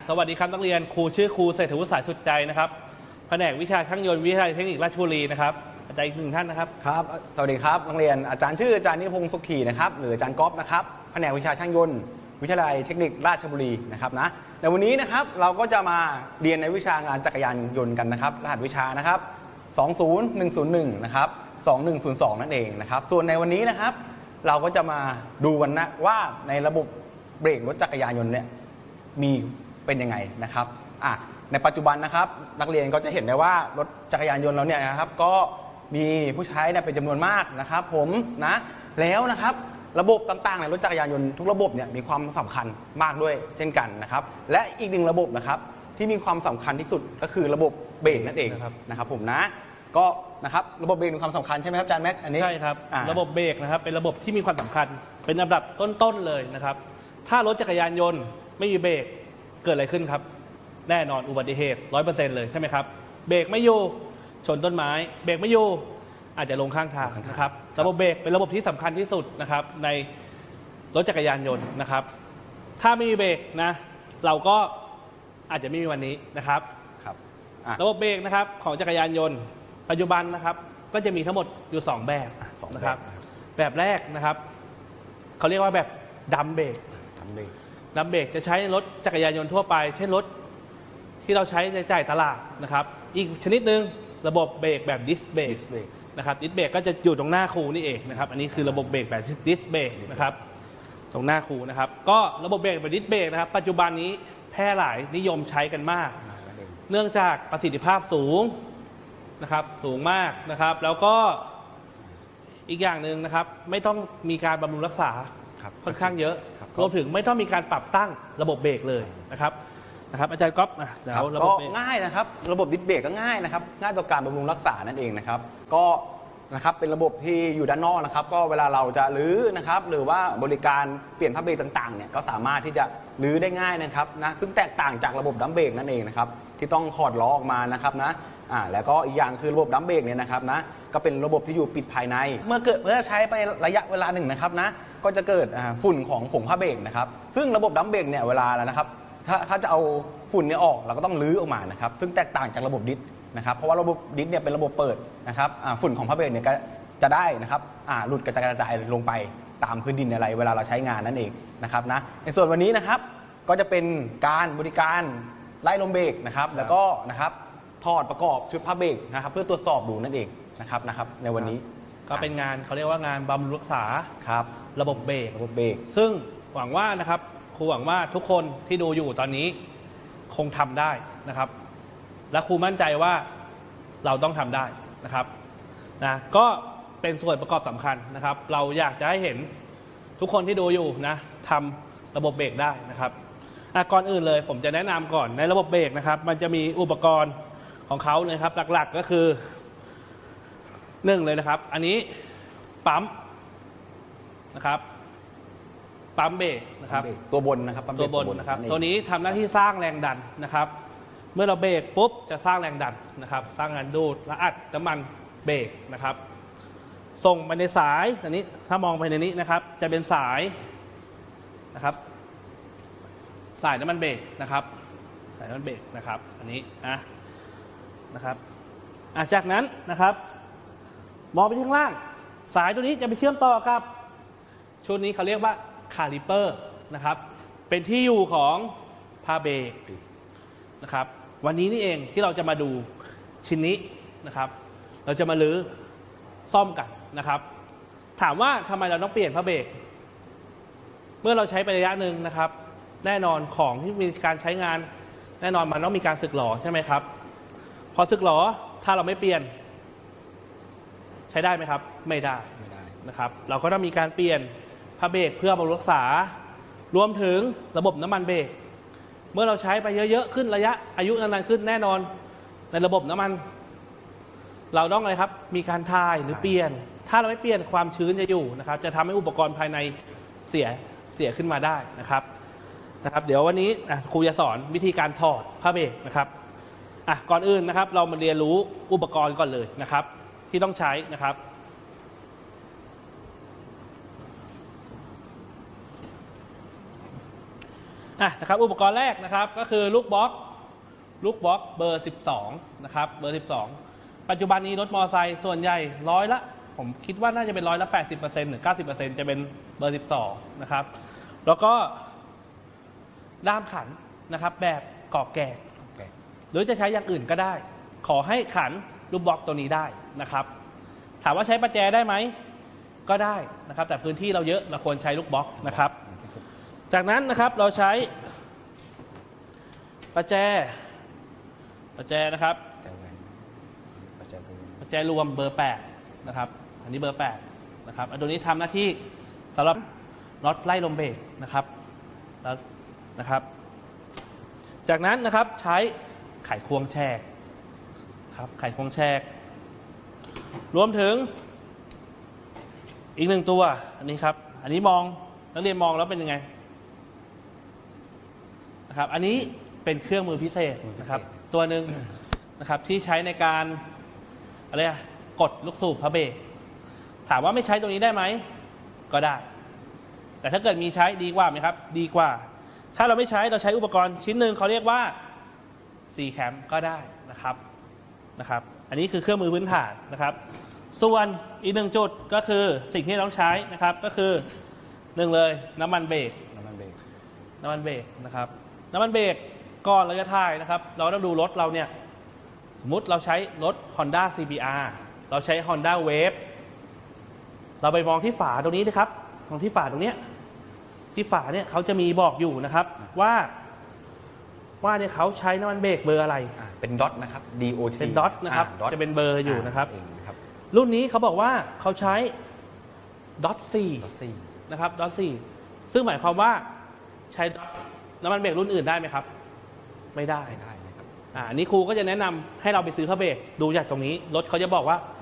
สวัสดีครับนักเรียนครูชื่อครูเศรษฐวุฒิสายสุดใจนะครับแผนกวิชาช่างยนต์วิทยาลัยเทคนิคราชบุรีนะครับอาจารย์อีกหนึ่งท่านนะครับครับสวัสดีครับนักเรียนอาจารย์ชื่ออาจารย์นิพงศ์สุขีนะครับหรืออาจารย์ก๊อฟนะครับแผนกวิชาช่างยนต์วิทยาลัยเทคนิคราชบุรีนะครับนะในวันนี้นะครับเราก็จะมาเรียนในวิชางานจักรยานยนต์กันนะครับรหัสวิชานะครับ20101นะครับ2102นั่นเองนะครับส่วนในวันนี้นะครับเราก็จะมาดูกันนะว่าในระบบเบรกรถจักรยานยนต์เนี่ยมีเป็นยังไงนะครับในปัจจุบันนะครับนักเรียนก็จะเห็นได้ว่ารถจักรยานยนต์เราเนี่ยนะครับก็มีผู้ใช้เป็นจำนวนมากนะครับผมนะแล้วนะครับระบบต่างๆในรถจักรยานยนต์ทุกระบบเนี่ยมีความสำคัญมากด้วยเช่นกันนะครับและอีกหนึ่งระบบนะครับที่มีความสำคัญที่สุดก็คือระบบเบรกนั่นเองนะครับผมนะก็นะครับระบบเบรกมีความสำคัญใช่ไหมครับอาจารย์แม็กอันนี้ใช่ครับระบบเบรกนะครับเป็นระบบที่มีความสำคัญเป็นอันดับต้นๆเลยนะครับถ้ารถจักรยานยนต์ไม่มีเบรกเกิดอะไรขึ้นครับแน่นอนอุบัติเหตุ 100% เลยใช่ไหมครับเบรกไม่อยู่ชนต้นไม้เบรกไม่อยู่อาจจะลงข้างทางนะครับระบบเบรกเป็นระบบที่สำคัญที่สุดนะครับในรถจักรยานยนต์นะครับถ้าไม่มีเบรกนะเราก็อาจจะไม่มีวันนี้นะครับระบบเบรกนะครับของจักรยานยนต์ปัจจุบันนะครับก็จะมีทั้งหมดอยู่2แบบนะครับแบบแรกนะครับเขาเรียกว่าแบบดัมเบรกดัมเบรกจะใช้ในรถจักรยานยนต์ทั่วไปเช่นรถที่เราใช้ในจ่ายตลาดนะครับอีกชนิดหนึ่งระบบเบรกแบบดิสเบรกนะครับดิสเบรกก็จะอยู่ตรงหน้าครูนี่เองนะครับอันนี้คือระบบเบรกแบบดิสเบรกนะครับตรงหน้าครูนะครับก็ระบบเบรกแบบดิสเบรกนะครับปัจจุบันนี้แพร่หลายนิยมใช้กันมากเนื่องจากประสิทธิภาพสูงนะครับสูงมากนะครับแล้วก็อีกอย่างหนึ่งนะครับไม่ต้องมีการบำรุงรักษาค่อนข้างเยอะรวมถึงไม่ต้องมีการปรับตั้งระบบเบรกเลยนะครับอาจารย์ก๊อฟแล้วระบบเบรกง่ายนะครับระบบดิสเบรกก็ง่ายนะครับง่ายต่อการบำรุงรักษานั่นเองนะครับก็นะครับเป็นระบบที่อยู่ด้านนอกนะครับก็เวลาเราจะรื้อนะครับหรือว่าบริการเปลี่ยนผ้าเบรกต่างๆเนี่ยก็สามารถที่จะรื้อได้ง่ายนะครับนะซึ่งแตกต่างจากระบบดัมเบรกนั่นเองนะครับที่ต้องถอดล้อออกมานะครับนะแล้วก็อีกอย่างคือระบบดัมเบรกเนี่ยนะครับนะก็เป็นระบบที่อยู่ปิดภายในเมื่อใช้ไประยะเวลาหนึ่งนะครับนะก็จะเกิดฝุ่นของผงผ้าเบรกนะครับซึ่งระบบดัมเบรกเนี่ยเวลาแล้วนะครับถ้าจะเอาฝุ่นนี้ออกเราก็ต้องรื้อออกมานะครับซึ่งแตกต่างจากระบบดิสนะครับเพราะว่าระบบดิสเนี่ยเป็นระบบเปิดนะครับฝุ่นของผ้าเบรกเนี่ยก็จะได้นะครับหลุดกระจายลงไปตามพื้นดินอะไรเวลาเราใช้งานนั่นเองนะครับนะในส่วนวันนี้นะครับก็จะเป็นการบริการไล่ลมเบรกนะครับแล้วก็นะครับถอดประกอบชุดผ้าเบรกนะครับเพื่อตรวจสอบดูนั่นเองนะครับในวันนี้ก็เป็นงานเขาเรียกว่างานบำรุงรักษาครับระบบเบรก ซึ่งหวังว่านะครับครูหวังว่าทุกคนที่ดูอยู่ตอนนี้คงทำได้นะครับและครูมั่นใจว่าเราต้องทำได้นะครับก็เป็นส่วนประกอบสำคัญนะครับเราอยากจะให้เห็นทุกคนที่ดูอยู่นะทำระบบเบรกได้นะครับก่อนอื่นเลยผมจะแนะนำก่อนในระบบเบรกนะครับมันจะมีอุปกรณ์ของเขาเลยครับหลักๆก็คือ1เลยนะครับอันนี้ปั๊มนะครับปั๊มเบรกนะครับตัวบนนะครับตัวบนนะครับตัวนี้ทำหน้าที่สร้างแรงดันนะครับเมื่อเราเบรกปุ๊บจะสร้างแรงดันนะครับสร้างแรงดูดและอัดน้ำมันเบรกนะครับส่งไปในสายอันนี้ถ้ามองไปในนี้นะครับจะเป็นสายนะครับสายน้ำมันเบรกนะครับสายน้ำมันเบรกนะครับอันนี้นะครับจากนั้นนะครับมองไปที่ข้างล่างสายตัวนี้จะไปเชื่อมต่อกับชุดนี้เขาเรียกว่าคาลิเปอร์นะครับเป็นที่อยู่ของผ้าเบรกนะครับวันนี้นี่เองที่เราจะมาดูชิ้นนี้นะครับเราจะมาลื้อซ่อมกันนะครับถามว่าทำไมเราต้องเปลี่ยนผ้าเบรกเมื่อเราใช้ไประยะหนึ่งนะครับแน่นอนของที่มีการใช้งานแน่นอนมันต้องมีการสึกหรอใช่ไหมครับพอสึกหรอถ้าเราไม่เปลี่ยนใช้ได้ไหมครับไม่ได้นะครับเราก็ต้องมีการเปลี่ยนผ้าเบรกเพื่อบำรุงรักษารวมถึงระบบน้ำมันเบรกเมื่อเราใช้ไปเยอะๆขึ้นระยะอายุนานๆขึ้นแน่นอนในระบบน้ำมันเราต้องอะไรครับมีการถ่ายหรือเปลี่ยนถ้าเราไม่เปลี่ยนความชื้นจะอยู่นะครับจะทำให้อุปกรณ์ภายในเสียขึ้นมาได้นะครับเดี๋ยววันนี้ครูจะสอนวิธีการถอดผ้าเบรกนะครับก่อนอื่นนะครับเรามาเรียนรู้อุปกรณ์ก่อนเลยนะครับที่ต้องใช้นะครับนะครับอุปกรณ์แรกนะครับก็คือลูกบล็อกเบอร์ 12นะครับเบอร์ 12ปัจจุบันนี้รถมอเตอร์ไซค์ส่วนใหญ่ผมคิดว่าน่าจะเป็น80%หรือ 90% จะเป็นเบอร์ 12นะครับแล้วก็ด้ามขันนะครับแบบกอกแกะหรือจะใช้อย่างอื่นก็ได้ขอให้ขันลูกบล็อกตัวนี้ได้นะครับถามว่าใช้ประแจได้ไหมก็ได้นะครับแต่พื้นที่เราเยอะเราควรใช้ลูกบล็อกนะครับจากนั้นนะครับเราใช้ประแจนะครับประแจรวมเบอร์ 8นะครับอันนี้เบอร์ 8นะครับอันตัวนี้ทำหน้าที่สำหรับน็อตไล่ลมเบรกนะครับแล้วนะครับจากนั้นนะครับใช้ไขควงแฉกครับไขควงแฉกรวมถึงอีก1ตัวอันนี้ครับอันนี้นักเรียนมองแล้วเป็นยังไงนะครับอันนี้เป็นเครื่องมือพิเศษนะครับตัวหนึ่งนะครับที่ใช้ในการกดลูกสูบพระเบรกถามว่าไม่ใช้ตรงนี้ได้ไหมก็ได้แต่ถ้าเกิดมีใช้ดีกว่าไหมครับดีกว่าถ้าเราไม่ใช้เราใช้อุปกรณ์ชิ้นหนึ่งเขาเรียกว่า4แคมก็ได้นะครับอันนี้คือเครื่องมือพื้นฐานนะครับส่วนอีก1จุดก็คือสิ่งที่ต้องใช้นะครับก็คือ1เลยน้ำมันเบรกนะครับน้ำมันเบรกก่อนเราจะถ่ายนะครับเราต้องดูรถเราเนี่ยสมมุติเราใช้รถ Honda CBR เราใช้ Honda Wave เราไปมองที่ฝาตรงนี้นะครับมองที่ฝาตรงเนี้ยที่ฝาเนี่ยเขาจะมีบอกอยู่นะครับว่าเนี่ยเขาใช้น้ำมันเบรกเบอร์อะไรเป็นด็อตนะครับ DOT เป็นด็อตนะครับจะเป็นเบอร์อยู่นะครับรุ่รุ่นนี้เขาบอกว่าเขาใช้ด็อต4นะครับด็อต4ซึ่งหมายความว่าใช้น้ำมันเบรกรุ่นอื่นได้ไหมครับไม่ได้นะครับอันนี้ครูก็จะแนะนำให้เราไปซื้อผ้าเบรกดูจากตรงนี้รถเขาจะบอกว่า